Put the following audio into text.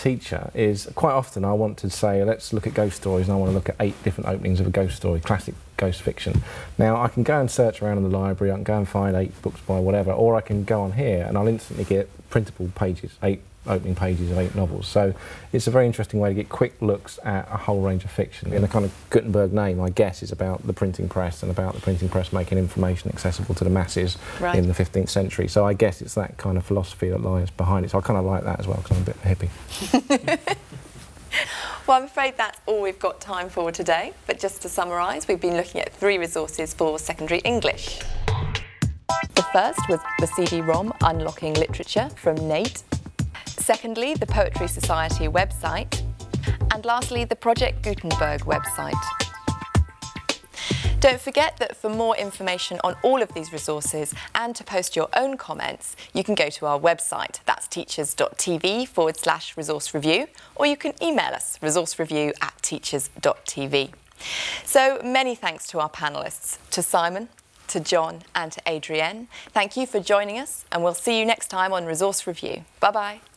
teacher is quite often I want to say, let's look at ghost stories, and I want to look at 8 different openings of a ghost story, classic ghost fiction. Now I can go and search around in the library, I can go and find 8 books by whatever, or I can go on here and I'll instantly get printable pages, 8 opening pages of 8 novels. So it's a very interesting way to get quick looks at a whole range of fiction. And the kind of Gutenberg name, I guess, is about the printing press and about the printing press making information accessible to the masses in the 15th century. So I guess it's that kind of philosophy that lies behind it. So I kind of like that as well, because I'm a bit hippie. Well, I'm afraid that's all we've got time for today. But just to summarise, we've been looking at 3 resources for secondary English. The first was the CD-ROM Unlocking Literature from Nate. Secondly, the Poetry Society website. And lastly, the Project Gutenberg website. Don't forget that for more information on all of these resources and to post your own comments, you can go to our website. That's teachers.tv/resource review, or you can email us resourcereview@teachers.tv. So many thanks to our panellists, to Simon, to John and to Adrienne. Thank you for joining us, and we'll see you next time on Resource Review. Bye-bye.